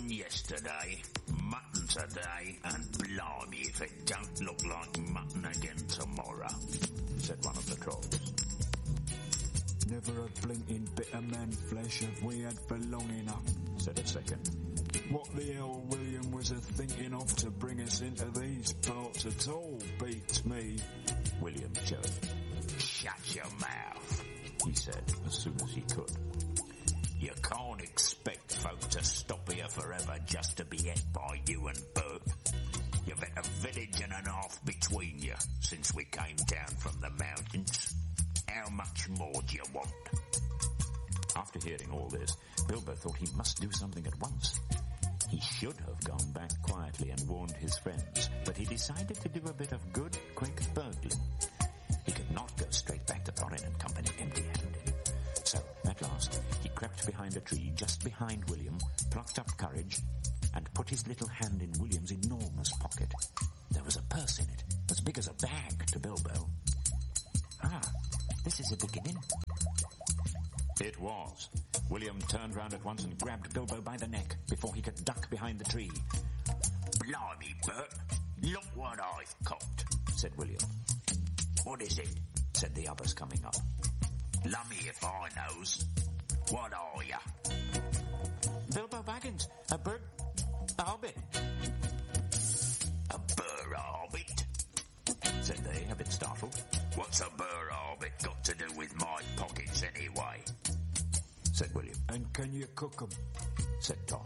yesterday, mutton today, and blimey if it don't look like mutton again tomorrow, said one of the trolls. Never a blinking bit of man flesh have we had for long enough, said a second. What the hell William was a-thinking of to bring us into these parts at all beats me. William choked. Shut your mouth, he said as soon as he could. You can't expect folk to stop here forever just to be ate by you and Bert. You've had a village and a half between you since we came down from the mountains. How much more do you want? After hearing all this, Bilbo thought he must do something at once. He should have gone back quietly and warned his friends, but he decided to do a bit of good, quick burgling. He could not go straight back to Thorin and company empty-handed. So, at last, he crept behind a tree just behind William, plucked up courage, and put his little hand in William's enormous pocket. There was a purse in it, as big as a bag to Bilbo. Ah, this is a beginning. It was. William turned round at once and grabbed Bilbo by the neck before he could duck behind the tree. Blimey, Bert, look what I've copped, said William. What is it? Said the others coming up. Lummy if I knows. What are ya? Bilbo Baggins, a bird, a hobbit. A bird hobbit? Said they, a bit startled. What's a bird hobbit got to do with my pockets anyway? Said William. And can you cook 'em? Said Tom.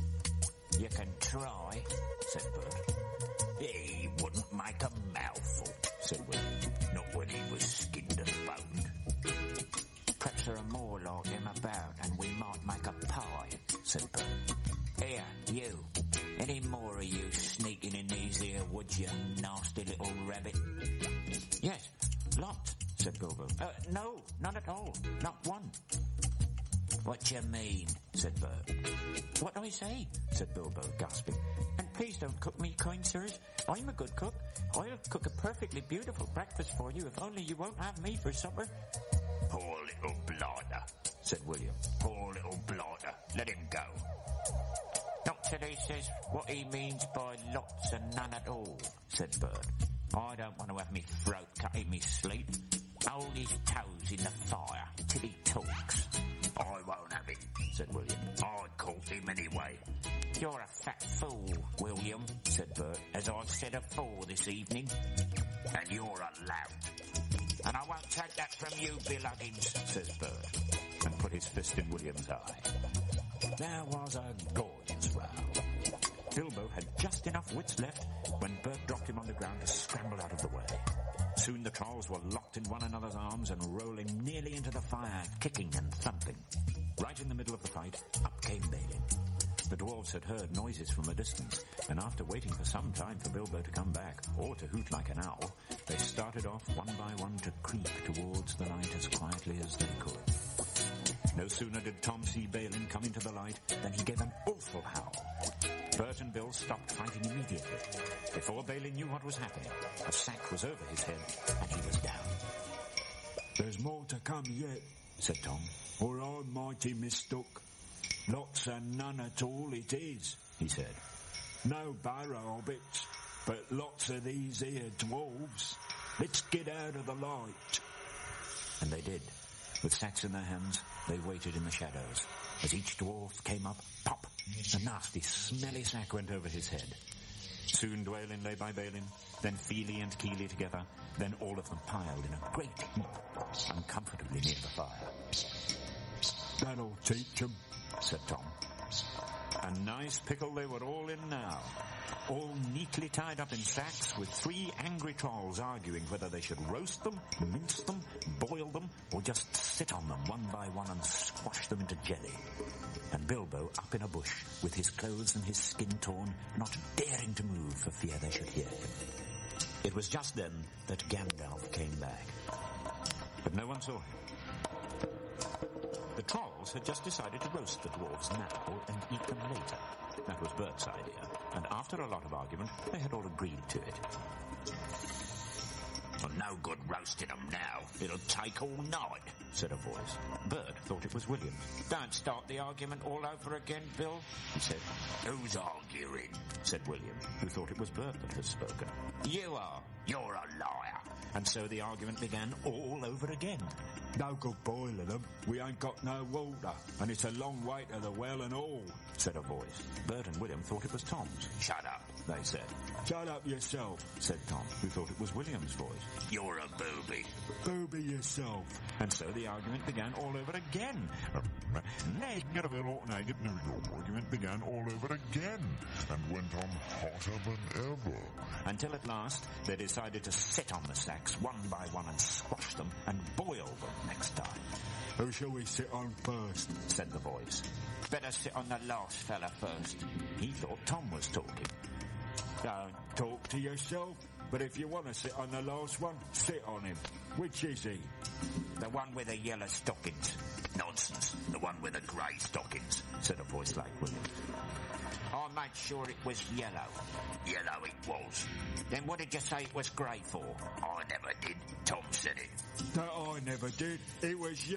You can try, said Bert. He wouldn't make a mouthful, said William. Not when he was skinned and boned. Perhaps there are more like him about and we might make a pie, said Bert. Here, you. Any more of you sneaking in these here woods, you nasty little rabbit? Yes, lots, said Bilbo. No, none at all. Not one. What do you mean? Said Bert. What do I say? Said Bilbo, gasping. And please don't cook me, kind sirs. I'm a good cook. I'll cook a perfectly beautiful breakfast for you if only you won't have me for supper. Poor little blighter, said William. Poor little blighter. Let him go. Not till he says what he means by lots and none at all, said Bert. I don't want to have me throat cut in me sleep. Hold his toes in the fire till he talks. I won't have it, said William. I caught him anyway. You're a fat fool, William, said Bert, as I've said afore this evening. And you're a lout. And I won't take that from you, Bill Huggins, says Bert, and put his fist in William's eye. There was a gorgeous row. Bilbo had just enough wits left when Bert dropped him on the ground to scramble out of the way. Soon the trolls were locked in one another's arms and rolling nearly into the fire, kicking and thumping. Right in the middle of the fight, up came Balin. The dwarves had heard noises from a distance, and after waiting for some time for Bilbo to come back, or to hoot like an owl, they started off one by one to creep towards the light as quietly as they could. No sooner did Tom see Balin come into the light than he gave an awful howl. Bert and Bill stopped fighting immediately. Before Balin knew what was happening, a sack was over his head and he was down. There's more to come yet, said Tom. Or I'm mighty mistook. Lots and none at all it is, he said. No barrow hobbits, but lots of these here dwarves. Let's get out of the light. And they did. With sacks in their hands, they waited in the shadows. As each dwarf came up, pop, a nasty, smelly sack went over his head. Soon Dwalin lay by Balin, then Fili and Kili together, then all of them piled in a great heap, uncomfortably near the fire. That'll teach 'em, said Tom. A nice pickle they were all in now, all neatly tied up in sacks with 3 angry trolls arguing whether they should roast them, mince them, boil them, or just sit on them one by one and squash them into jelly. And Bilbo up in a bush with his clothes and his skin torn, not daring to move for fear they should hear him. It was just then that Gandalf came back. But no one saw him. The trolls had just decided to roast the dwarves now and eat them later. That was Bert's idea, and after a lot of argument, they had all agreed to it. Well, no good roasting 'em now. It'll take all night, said a voice. Bert thought it was Williams. Don't start the argument all over again, Bill, he said. Who's arguing? Said William, who thought it was Bert that had spoken. You are. You're a liar. And so the argument began all over again. No good boiling them. We ain't got no water, and it's a long way to the well and all, said a voice. Bert and William thought it was Tom's. Shut up, they said. Shut up yourself, said Tom, who thought it was William's voice. You're a booby. Booby yourself. And so the argument began all over again. Argument began all over again and went on hotter than ever. Until at last they decided to sit on the sacks one by one and squash them and boil them next time. Who shall we sit on first? Said the voice. Better sit on the last fella first. He thought Tom was talking. Don't talk to yourself, but if you want to sit on the last one, sit on him. Which is he? The one with the yellow stockings. Nonsense. The one with the grey stockings, said a voice like Williams. I made sure it was yellow. Yellow it was. Then what did you say it was grey for? I never did. Tom said it. That I never did. It was you.